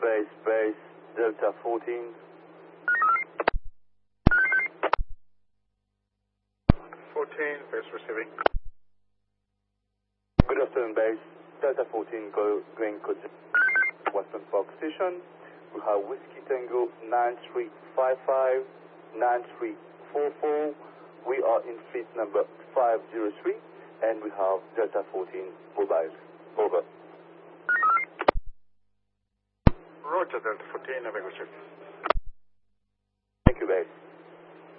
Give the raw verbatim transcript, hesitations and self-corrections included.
base, base, Delta fourteen. fourteen, base receiving. Good afternoon, base. Delta fourteen, go, going code Western Park Station. We have Whiskey Tango nine three five five, nine three four four. We are in fleet number five zero three, and we have Delta fourteen mobile. Over. Roger, Delta fourteen, have a good trip.